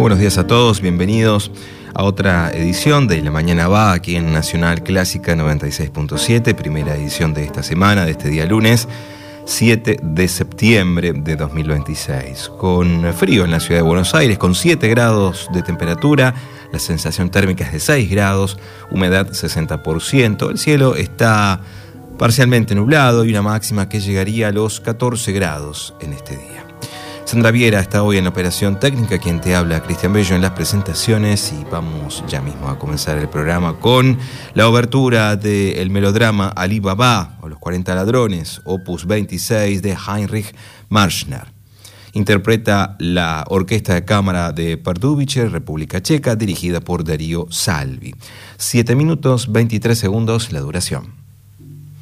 buenos días a todos, bienvenidos a otra edición de La Mañana Va, aquí en Nacional Clásica 96.7, primera edición de esta semana, de este día lunes, 7 de septiembre de 2026. Con frío en la ciudad de Buenos Aires, con 7 grados de temperatura, la sensación térmica es de 6 grados, humedad 60%, el cielo está parcialmente nublado y una máxima que llegaría a los 14 grados en este día. Sandra Viera está hoy en la operación técnica, quien te habla, Cristian Bello, en las presentaciones, y vamos ya mismo a comenzar el programa con la obertura del melodrama Ali Baba o Los 40 Ladrones, opus 26 de Heinrich Marschner. Interpreta la Orquesta de Cámara de Pardubice, República Checa, dirigida por Darío Salvi. 7 minutos 23 segundos la duración.